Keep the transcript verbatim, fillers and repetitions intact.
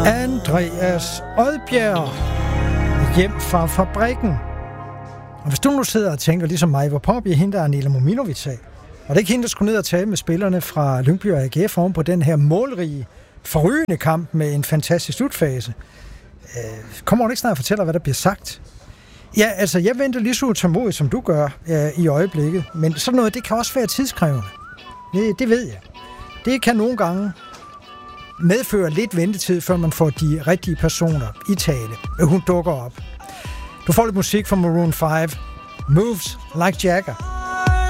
Andreas Odbjerg, hjem fra fabrikken. Og hvis du nu sidder og tænker ligesom mig, hvor poppy hende der Anela Mominovic af, og det er ikke hende, der skulle ned og tale med spillerne fra Lyngby og A G F oven på den her målrige, forrygende kamp med en fantastisk slutfase. Øh, kommer hun ikke snart og fortæller, hvad der bliver sagt? Ja, altså, jeg venter lige så utålmodigt, som du gør øh, i øjeblikket, men sådan noget, det kan også være tidskrævende. Det, det ved jeg. Det kan nogle gange medføre lidt ventetid, før man får de rigtige personer i tale. Hun dukker op. Du får lidt musik fra Maroon five. Moves Like Jagger.